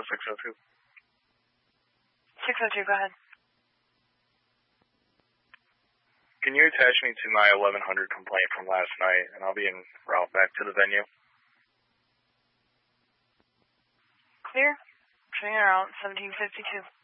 602. 602, go ahead. Can you attach me to my 1100 complaint from last night, and I'll be en route back to the venue? Clear. Turning around, 1752.